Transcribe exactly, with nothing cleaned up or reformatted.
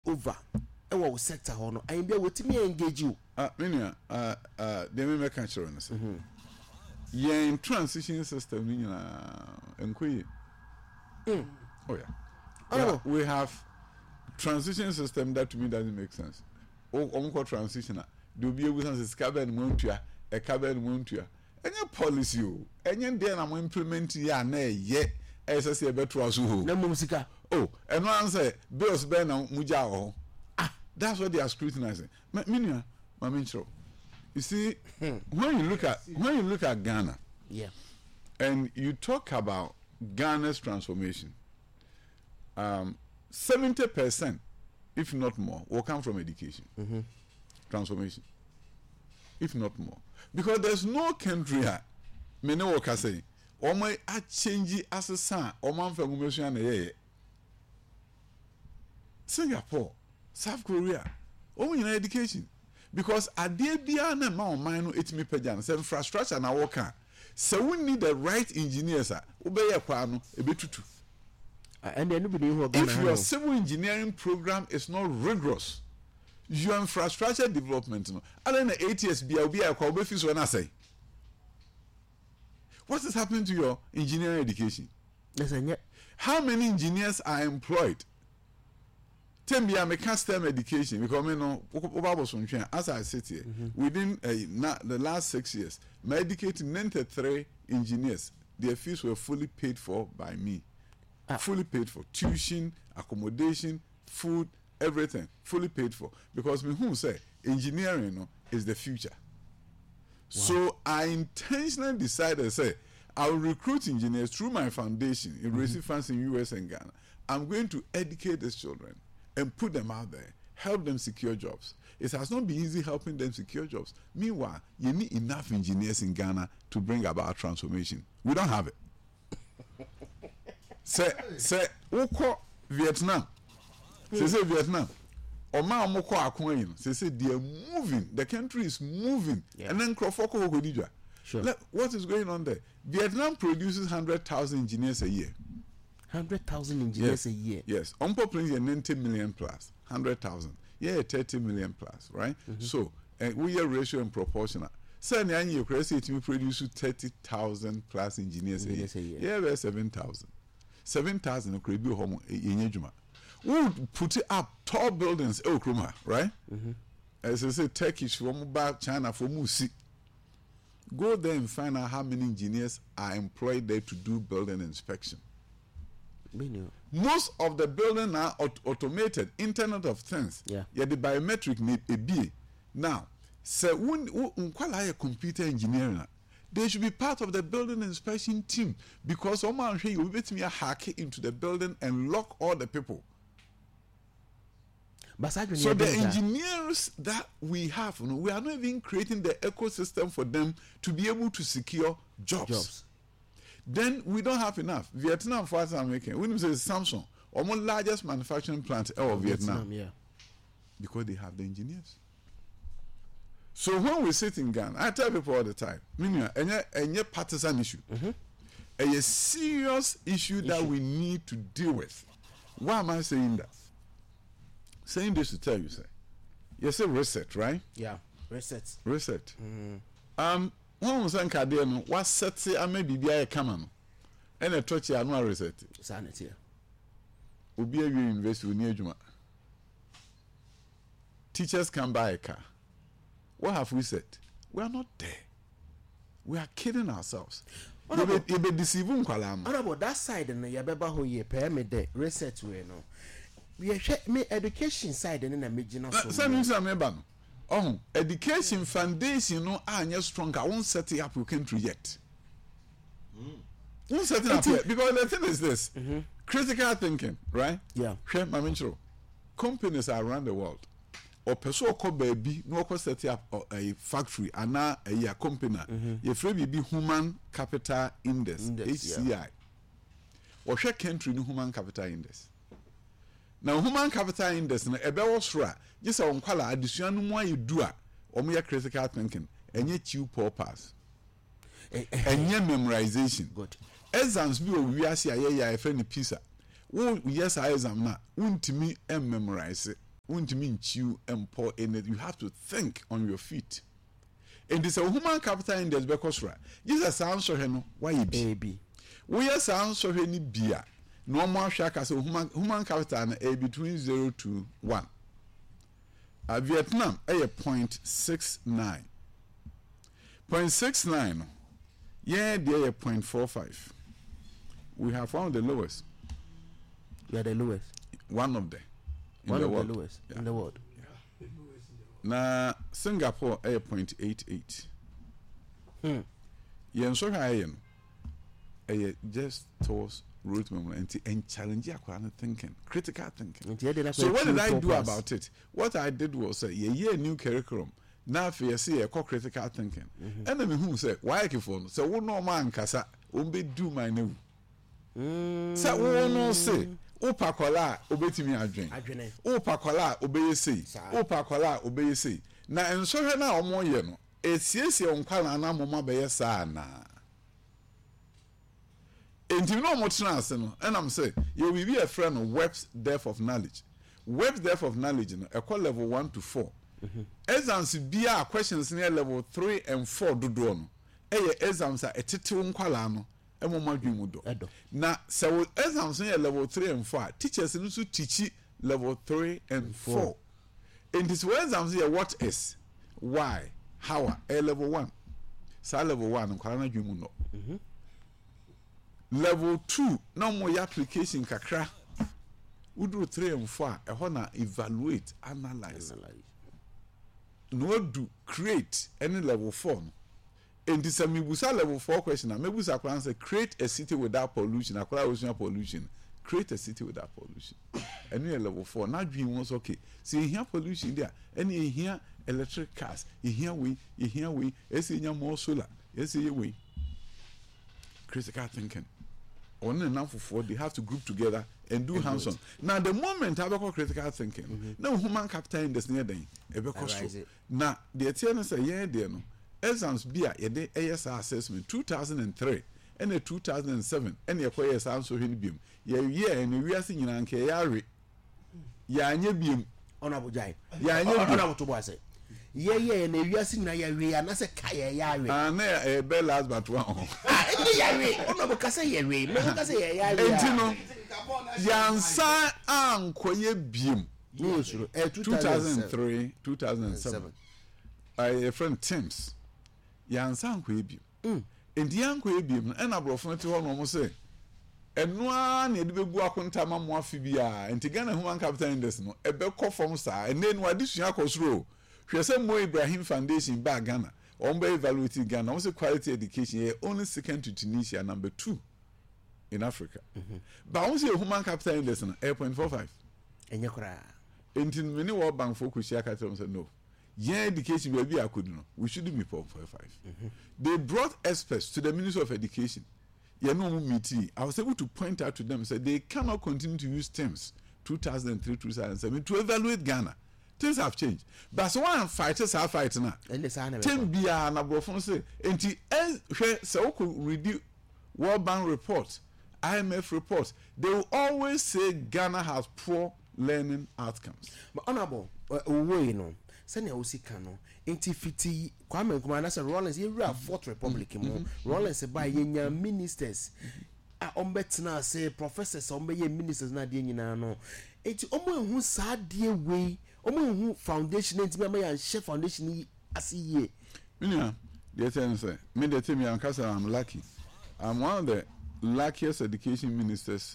over ewo sector ho no ayin bia wotimi engage you ah menia ah ah dem me make sure no say yen transition system ni nyina enkoye mm oh yeah. Oh. Yeah, we have transition system that to me doesn't make sense. O omko transition a do be able to say carbon montua e carbon montua enye policy o enye dey na mo implement ya na ye ese se beto aso ho na mum sika oh eno answer bills be na muja ho ah that's what they are scrutinizing minia maminchro you see hmm. when you look at when you look at Ghana yeah and you talk about Ghana's transformation um seventy percent if not more will come from education. Mm-hmm. Transformation if not more, because there's no country ha me no work say o my a change asesa o man fa gumesu na ye Singapore, South Korea, o in education, because ade bia na ma o man no etimi pagya say infrastructure na work ah so we need the right engineers ah obeye kwa no ebetutu. And then if your civil engineering program is not rigorous, your infrastructure development, no, and then the A T S B will be a call fees when I say, what is happening to your engineering education? How many engineers are employed? Tell me, I'm a custom education because you know, as I sit here, mm-hmm. within uh, na, the last six years, my educating ninety-three engineers, their fees were fully paid for by me. Ah. Fully paid for tuition, accommodation, food, everything fully paid for, because me who say engineering no, is the future. Wow. So I intentionally decided say I will recruit engineers through my foundation in mm-hmm. raising funds in U S and Ghana. I'm going to educate these children and put them out there, help them secure jobs. It has not been easy helping them secure jobs. Meanwhile, you need enough engineers in Ghana to bring about transformation. We don't have it. Say say woko Vietnam. Say say Vietnam. Oma omoko akon yin. Say say they are moving. The country is moving. Yeah. And then Krofoko Hogodija. Sure. Like, what is going on there? Vietnam produces one hundred thousand engineers a year. one hundred thousand engineers yes. a year. Yes. Ompo planes are ninety million plus. one hundred thousand. Yeah, thirty million plus, right? Mm-hmm. So, uh, we are ratio and proportional. Say na you crazy to produce thirty thousand plus engineers, engineers a year. A year. Yeah, we seven thousand. seven thousand could be home in Yejuma. We would put it up tall buildings, El Kruma, right? Mm-hmm. As I say, Turkish from back China for Musi. Go there and find out how many engineers are employed there to do building inspection. Most of the buildings are aut- automated, Internet of Things. Yeah. Yeah, the biometric need a B. Now, so when you computer engineering, they should be part of the building inspection team, because Oman here you will bet me a hack into the building and lock all the people. But so the engineers that we have, you know, we are not even creating the ecosystem for them to be able to secure jobs. jobs. Then we don't have enough. Vietnam, for us, American, when we say Samsung, almost largest manufacturing plant of oh, Vietnam, Vietnam, yeah, because they have the engineers. So when we sit in Ghana, I tell people all the time, meaning a partisan issue, mm-hmm. a serious issue, issue that we need to deal with. Why am I saying that? Saying this to tell you, say, you say reset, right? Yeah, reset. Reset. Mm-hmm. Um, when we say Kadeno, what sets it? I may be a common, and a touchy annual reset. Sanity. Ubi a university near Juma. Teachers can buy a car. What have we said? We are not there. We are kidding ourselves. What you about, be, be deceiving Kwalam? What about that side? And the Yababa who ye pay me the research we know. We are me education side and in a major. Some news are member. Oh, education foundation no are not strong. I won't set it up your country yet. Mm. Won't set it up yet, because the thing is this: mm-hmm. critical thinking, right? Yeah. Companies are around the world. Or person call baby no ko set up a factory and a year company you free be human capital index, index H C I yeah. Or share country no human capital index. Now human capital index na ebe wo sora just on kwala addition no you do a o me critical thinking enye chew purpose enye memorization good exams bi o wi ase aye ya e fe ni pizza wo yes exam na untimi em memorize won't mean chew and pour in it. You have to think on your feet. And this a human capital index because right. Jesus sounds so no why baby. We are sounds so any beer. No more shaka so human human capital a between zero to one. Uh, Vietnam a point six nine. Point six nine. Yeah, they are point four five. We have found the lowest. We are the lowest. One of them. In One the of world. the lowest yeah. in the world. Yeah. Na Singapore eight point eight eight. Hmm. Yen so high no. Just towards root movement and challenge your thinking, critical thinking. So what did I do about it? What I did was a year new curriculum. Now if you see a critical thinking. And then who say why phone? So we no man kasa umbe do my new. So we no say Opa kola obetimi adwen. Adwene. Opa kola obeye sei. Opa kola obeye sei. Na ensohwe na omo ye no, esiesie onkwala na moma beye saa na. Enti no mo tena ase no, enam say, you will be a friend of Webb's depth of knowledge. Webb's depth of knowledge no, e call level one to four. Mhm. Exams bia questions near level three and four dodo no. Eye exams a etete onkwala no. Na so exams in level three and four teachers in to teach level three and four. In this way exams here what is why how a level one sa level one nkwana dwemu no mhm level two no more application kakra udu three and four e ho na evaluate analyze, analyze. No do create any level four no. And this is a Mibusa level four question. Mibusa can say create a city without pollution. Akwala ocean pollution. Create a city without pollution. And we level four. Now dream was okay. See so here pollution there. And you hear electric cars. You hear we. You hear we. You see more solar. You see we. Critical thinking. Only enough for they have to group together and do hands on. Now the moment I call critical thinking. Mm-hmm. Now human capital in this near day. Now the eternal say yeah there no. Exams bia yede A S R assessment two thousand three and a two thousand seven and your choice answer him beam. Ye year and we are singing and Kayari. Yanya beam honorable Jai. Yanya honorable to was it. Ye ye and we are singing Yari and I said Kaya Yari. And there a bell last but one. Yari, honorable Casa Yari, Casa Yari. Yansa and Koye beam. two thousand three, two thousand seven. A friend Tim's. Yansa nkwebi mm endi ankwebi no na abrofo te ho no mo se enua na edi begu akonta ma mo afi bia enti Ghana Human Capital Index no ebe kɔ fam saa ene no adisua akɔsoro hwɛ sɛ Mo Ibrahim Foundation ba Ghana on be evaluate Ghana on say quality education here only second to Tunisia, number two in Africa. Mm-hmm. But on say Human Capital Index no eight point four five enye kora enti many World Bank for kushia katem say no. Yeah, education baby I could know. We shouldn't be point five five. Mm-hmm. They brought experts to the Ministry of Education. Yeah, no meeting. I was able to point out to them say they cannot continue to use terms two thousand three, two thousand seven to evaluate Ghana. Things have changed. But so one fighters are fighting now. Ten bia na brofon say enti eh so could read World Bank report, I M F report. They will always say Ghana has poor learning outcomes. But honorable, uh, you know. Senior Osika no enti fiti Kwame Nkrumah na say Rollins ye real fourth republic mo Rollins ba yenya ministers a ombetena say professors ombeye ministers na de nyina no enti omo ehu saa de we omo ehu foundation enti be ma share foundation yi asiye yeah they say me the team yankasa I'm lucky I'm one of the luckiest education ministers